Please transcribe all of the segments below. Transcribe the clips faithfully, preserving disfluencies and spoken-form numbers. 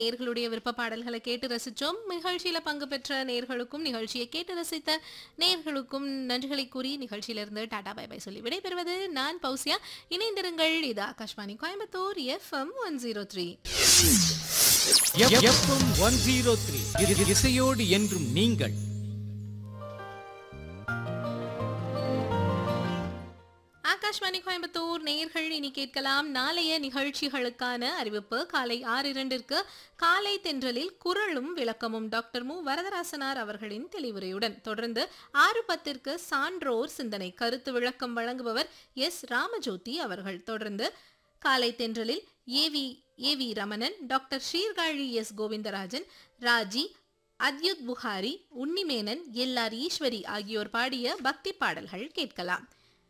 நேர்களுடைய விருப்ப பாடல்களை கேட்டு ரசிச்சோம். நிகழ்ச்சியில பங்கு பெற்ற நேர்களுக்கும் நிகழ்ச்சியை கேட்டு ரசித்த நேர்களுக்கும் நன்றிகளை கூறி நிகழ்ச்சியிலிருந்து டாடா பை பை சொல்லி விடைபெறுவது நான் பௌசியா. இணைந்திருங்கள். இது Akashvani Coimbatore FM one zero three. FM one zero three இசையோடு என்றும் நீங்கள். ஆகாஷ்வாணி கோயம்புத்தூர் நேயர்கள் இனி கேட்கலாம் நாளைய நிகழ்ச்சிகளுக்கான அறிவிப்பு. காலை ஆறு இரண்டிற்கு காலை தென்றலில் குரலும் விளக்கமும் டாக்டர் மு வரதராசனார் அவர்களின் தெளிவுரையுடன். தொடர்ந்து ஆறு பத்திற்கு சான்றோர் சிந்தனை கருத்து விளக்கம் வழங்குபவர் எஸ் ராமஜோதி அவர்கள். தொடர்ந்து காலை தென்றலில் AV AV Ramanan, doctor Sirkazhi S Govindarajan, Raji, அத்யுத் Bukhari, Unni Menon, L R Eswari ஆகியோர் பாடிய பக்தி பாடல்கள் கேட்கலாம்.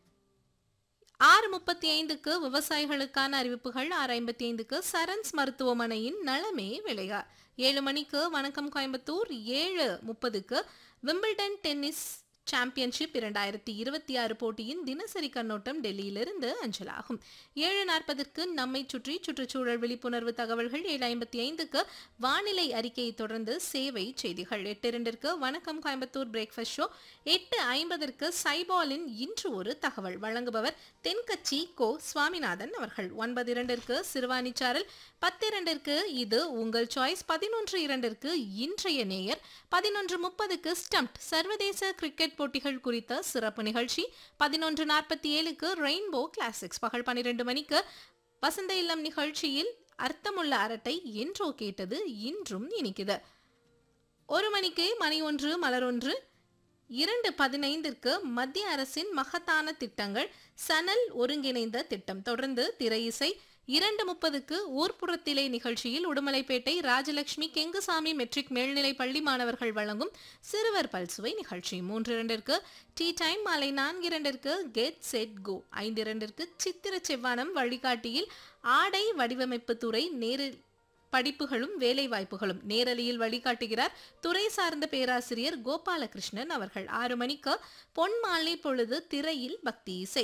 ஆறு முப்பத்தி ஐந்துக்கு விவசாயிகளுக்கான அறிவிப்புகள். ஆறு ஐம்பத்தி ஐந்துக்கு சரண்ஸ் மருத்துவமனையின் நலமே விளையா. ஏழு மணிக்கு வணக்கம் கோயம்புத்தூர். ஏழு முப்பதுக்கு விம்பிள்டன் டென்னிஸ் சாம்பியன்ஷிப் இரண்டாயிரத்தி இருபத்தி ஆறு போட்டியின் தினசரி கண்ணோட்டம் டெல்லியிலிருந்து அஞ்சலாகும். ஏழு நாற்பதற்கு நம்மை சுற்றி சுற்றுச்சூழல் விழிப்புணர்வு தகவல்கள். ஏழு ஐம்பத்தி ஐந்துக்கு வானிலை அறிக்கையை தொடர்ந்து சேவை செய்திகள். எட்டு இரண்டிற்கு வணக்கம் கோயம்புத்தூர் பிரேக்ஃபாஸ்ட் ஷோ. எட்டு ஐம்பதற்கு சைபாலின் இன்று ஒரு தகவல் வழங்குபவர் தென்கட்சி கோ சுவாமிநாதன் அவர்கள். ஒன்பது இரண்டிற்கு சிறுவாணிச்சாரல். பத்து இரண்டிற்கு இது உங்கள் சாய்ஸ். பதினொன்று இரண்டிற்கு இன்றைய நேயர். பதினொன்று முப்பதுக்கு ஸ்டம்ப் சர்வதேச கிரிக்கெட் போட்டிகள் குறித்த சிறப்பு நிகழ்ச்சி. பதினொன்று நாற்பத்தி ஏழுக்கு ரெயின்போ கிளாசிக்ஸ். பகல் பன்னிரண்டு மணிக்கு வசந்த இல்லம் நிகழ்ச்சியில் அர்த்தமுள்ள அரட்டை என்றோ கேட்டது இன்றும் இனிக்குது. ஒரு மணிக்கு மணி ஒன்று மலர் ஒன்று. இரண்டு பதினைந்திற்கு மத்திய அரசின் மகத்தான திட்டங்கள் சனல் ஒருங்கிணைந்த திட்டம். தொடர்ந்து திரை இசை. இரண்டு முப்பதுக்கு ஊர்ப்புறத்திலே நிகழ்ச்சியில் உடுமலைப்பேட்டை ராஜலட்சுமி கெங்குசாமி மெட்ரிக் மேல்நிலை பள்ளி மாணவர்கள் வழங்கும் சிறுவர் பல்சுவை நிகழ்ச்சி. மூன்று இரண்டிற்கு டீ டைம். மாலை நான்கு இரண்டிற்கு கெட் செட் கோ. ஐந்து இரண்டிற்கு சித்திர செவ்வானம் வழிகாட்டியில் ஆடை வடிவமைப்பு துறை நேரில் படிப்புகளும் வேலை வாய்ப்புகளும் நேரலையில் வழிகாட்டுகிறார் துறை சார்ந்த பேராசிரியர் கோபாலகிருஷ்ணன் அவர்கள். ஆறு மணிக்கு பொன் மாலை பொழுது திரையில் பக்தி இசை.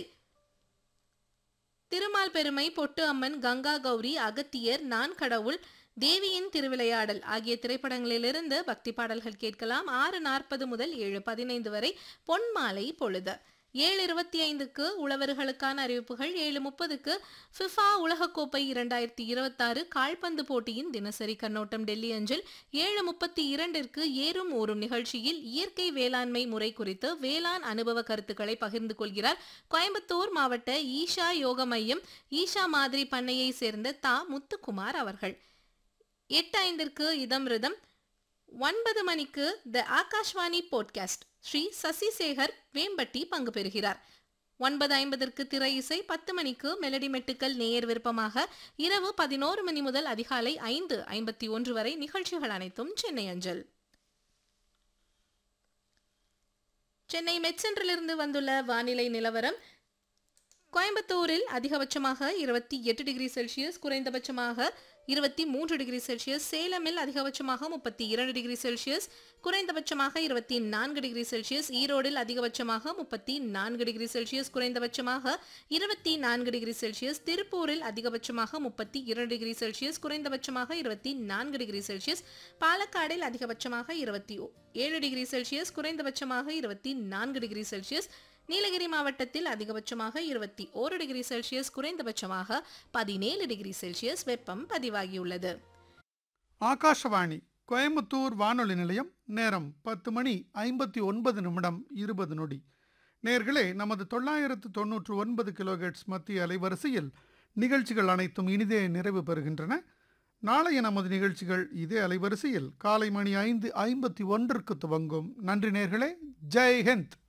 திருமால் பெருமை, பொட்டு அம்மன், கங்கா கௌரி, அகத்தியர், நான் கடவுள், தேவியின் திருவிளையாடல் ஆகிய திரைப்படங்களிலிருந்து பக்தி பாடல்கள் கேட்கலாம். ஆறு நாற்பது முதல் ஏழு பதினைந்து வரை பொன் மாலை பொழுது. ஏழு இருபத்தி ஐந்துக்கு உழவர்களுக்கான அறிவிப்புகள். ஏழு முப்பதுக்கு ஃபிஃபா உலகக்கோப்பை இரண்டாயிரத்தி இருபத்தி ஆறு கால்பந்து போட்டியின் தினசரி கண்ணோட்டம் டெல்லி அஞ்சல். ஏழு முப்பத்தி இரண்டிற்கு ஏறும் ஊறும் நிகழ்ச்சியில் இயற்கை வேளாண்மை முறை குறித்து வேளாண் அனுபவ கருத்துக்களை பகிர்ந்து கொள்கிறார் கோயம்புத்தூர் மாவட்ட ஈஷா யோக மையம் ஈஷா மாதிரி பண்ணையை சேர்ந்த தா முத்துக்குமார் அவர்கள். எட்டு ஐந்திற்கு இதம்ரிதம். ஒன்பது மணிக்கு த ஆகாஷ்வாணி போட்காஸ்ட் ஸ்ரீ சசிசேகர் வேம்பட்டி பங்கு பெறுகிறார். ஒன்பது ஐம்பதற்கு திரை இசை. பத்து மணிக்கு மெலடி மெட்டுக்கள் நேயர் விருப்பமாக. இரவு பதினோரு மணி முதல் அதிகாலை ஐந்து ஐம்பத்தி ஒன்று வரை நிகழ்ச்சிகள் அனைத்தும் சென்னை அஞ்சல். சென்னை மெட்சென்றிலிருந்து வந்துள்ள வானிலை நிலவரம். கோயம்புத்தூரில் அதிகபட்சமாக இருபத்தி எட்டு டிகிரி செல்சியஸ், குறைந்தபட்சமாக இருபத்தி மூன்று டிகிரி செல்சியஸ். சேலமில் அதிகபட்சமாக முப்பத்தி இரண்டு டிகிரி செல்சியஸ், குறைந்தபட்சமாக இருபத்தி நான்கு டிகிரி செல்சியஸ். ஈரோடில் அதிகபட்சமாக முப்பத்தி நான்கு டிகிரி செல்சியஸ், குறைந்தபட்சமாக இருபத்தி நான்கு டிகிரி செல்சியஸ். திருப்பூரில் அதிகபட்சமாக முப்பத்தி இரண்டு டிகிரி செல்சியஸ், குறைந்தபட்சமாக இருபத்தி நான்கு டிகிரி செல்சியஸ். பாலக்காடில் அதிகபட்சமாக இருபத்தி ஏழு டிகிரி செல்சியஸ், குறைந்தபட்சமாக இருபத்தி நான்கு டிகிரி செல்சியஸ். நீலகிரி மாவட்டத்தில் அதிகபட்சமாக இருபத்தி ஓரு டிகிரி செல்சியஸ், குறைந்தபட்சமாக பதினேழு டிகிரி செல்சியஸ் வெப்பம் பதிவாகியுள்ளது. ஆகாஷவாணி கோயம்புத்தூர் வானொலி நிலையம். நேரம் பத்து மணி ஐம்பத்தி ஒன்பது நிமிடம் இருபது நொடி. நேர்களே, நமது தொள்ளாயிரத்து தொன்னூற்று ஒன்பது கிலோஹெர்ட்ஸ் மத்திய அலைவரிசையில் நிகழ்ச்சிகள் அனைத்தும் இனிதே நிறைவு பெறுகின்றன. நாளைய நமது நிகழ்ச்சிகள் இதே அலைவரிசையில் காலை மணி ஐந்து ஐம்பத்தி ஒன்றுக்கு துவங்கும். நன்றி நேர்களே. ஜெய் ஹிந்த்.